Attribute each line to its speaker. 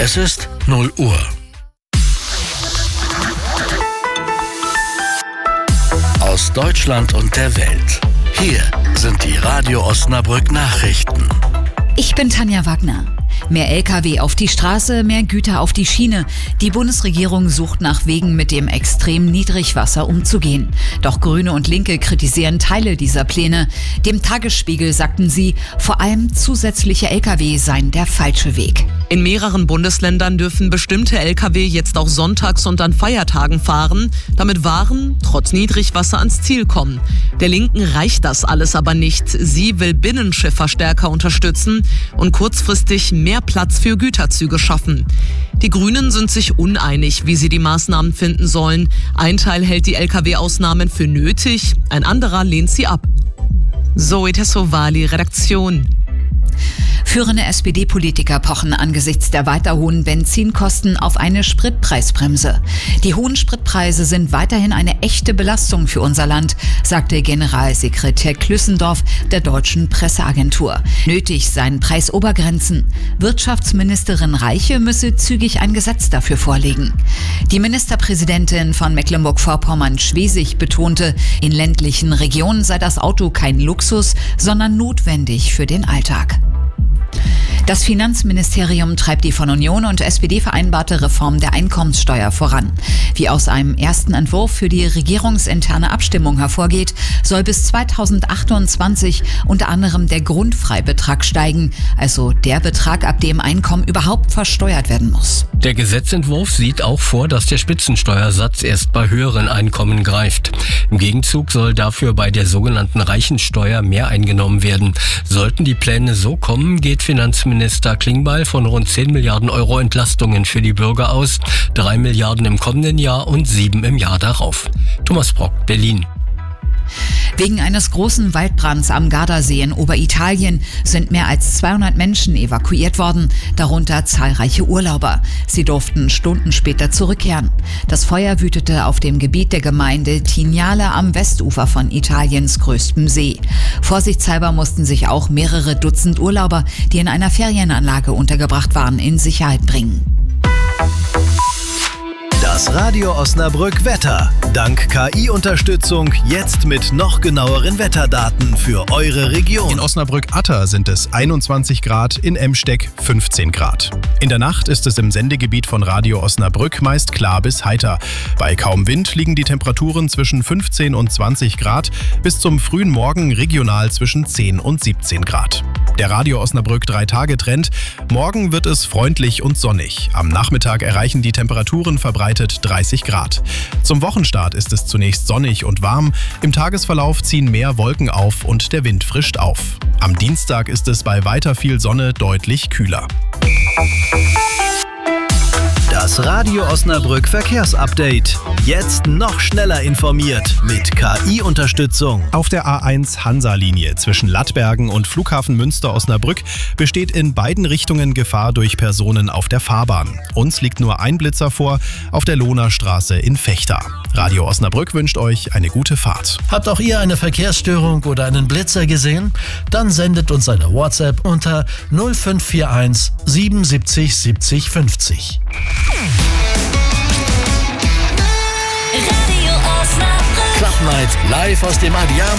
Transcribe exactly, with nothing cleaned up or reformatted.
Speaker 1: Es ist null Uhr. Aus Deutschland und der Welt. Hier sind die Radio Osnabrück Nachrichten.
Speaker 2: Ich bin Tanja Wagner. Mehr L K W auf die Straße, mehr Güter auf die Schiene. Die Bundesregierung sucht nach Wegen, mit dem extremen Niedrigwasser umzugehen. Doch Grüne und Linke kritisieren Teile dieser Pläne. Dem Tagesspiegel sagten sie, vor allem zusätzliche L K W seien der falsche Weg.
Speaker 3: In mehreren Bundesländern dürfen bestimmte L K W jetzt auch sonntags und an Feiertagen fahren, damit Waren trotz Niedrigwasser ans Ziel kommen. Der Linken reicht das alles aber nicht. Sie will Binnenschiffer stärker unterstützen und kurzfristig mehr Platz für Güterzüge schaffen. Die Grünen sind sich uneinig, wie sie die Maßnahmen finden sollen. Ein Teil hält die L K W-Ausnahmen für nötig, ein anderer lehnt sie ab. Zoe Tessovali, Redaktion.
Speaker 2: Führende S P D-Politiker pochen angesichts der weiter hohen Benzinkosten auf eine Spritpreisbremse. Die hohen Spritpreise sind weiterhin eine echte Belastung für unser Land, sagte Generalsekretär Klüssendorf der Deutschen Presseagentur. Nötig seien Preisobergrenzen. Wirtschaftsministerin Reiche müsse zügig ein Gesetz dafür vorlegen. Die Ministerpräsidentin von Mecklenburg-Vorpommern-Schwesig betonte, in ländlichen Regionen sei das Auto kein Luxus, sondern notwendig für den Alltag. Das Finanzministerium treibt die von Union und S P D vereinbarte Reform der Einkommenssteuer voran. Wie aus einem ersten Entwurf für die regierungsinterne Abstimmung hervorgeht, soll bis zweitausendachtundzwanzig unter anderem der Grundfreibetrag steigen, also der Betrag, ab dem Einkommen überhaupt versteuert werden muss.
Speaker 4: Der Gesetzentwurf sieht auch vor, dass der Spitzensteuersatz erst bei höheren Einkommen greift. Im Gegenzug soll dafür bei der sogenannten Reichensteuer mehr eingenommen werden. Sollten die Pläne so kommen, geht Finanzminister Klingbeil von rund zehn Milliarden Euro Entlastungen für die Bürger aus, drei Milliarden im kommenden Jahr und sieben im Jahr darauf. Thomas Brock, Berlin.
Speaker 2: Wegen eines großen Waldbrands am Gardasee in Oberitalien sind mehr als zweihundert Menschen evakuiert worden, darunter zahlreiche Urlauber. Sie durften Stunden später zurückkehren. Das Feuer wütete auf dem Gebiet der Gemeinde Tignale am Westufer von Italiens größtem See. Vorsichtshalber mussten sich auch mehrere Dutzend Urlauber, die in einer Ferienanlage untergebracht waren, in Sicherheit bringen.
Speaker 5: Das Radio Osnabrück Wetter. Dank K I-Unterstützung jetzt mit noch genaueren Wetterdaten für eure Region.
Speaker 6: In Osnabrück-Atter sind es einundzwanzig Grad, in Emsteck fünfzehn Grad. In der Nacht ist es im Sendegebiet von Radio Osnabrück meist klar bis heiter. Bei kaum Wind liegen die Temperaturen zwischen fünfzehn und zwanzig Grad, bis zum frühen Morgen regional zwischen zehn und siebzehn Grad. Der Radio Osnabrück drei Tage Trend. Morgen wird es freundlich und sonnig. Am Nachmittag erreichen die Temperaturen verbreitet dreißig Grad. Zum Wochenstart ist es zunächst sonnig und warm. Im Tagesverlauf ziehen mehr Wolken auf und der Wind frischt auf. Am Dienstag ist es bei weiter viel Sonne deutlich kühler.
Speaker 5: Das Radio Osnabrück Verkehrsupdate. Jetzt noch schneller informiert mit K I-Unterstützung.
Speaker 6: Auf der A eins Hansa-Linie zwischen Lattbergen und Flughafen Münster-Osnabrück besteht in beiden Richtungen Gefahr durch Personen auf der Fahrbahn. Uns liegt nur ein Blitzer vor auf der Lohnerstraße in Vechta. Radio Osnabrück wünscht euch eine gute Fahrt.
Speaker 7: Habt auch ihr eine Verkehrsstörung oder einen Blitzer gesehen? Dann sendet uns eine WhatsApp unter null fünf vier eins siebenundsiebzig siebzig fünfzig.
Speaker 1: Club Night live aus dem Adiamo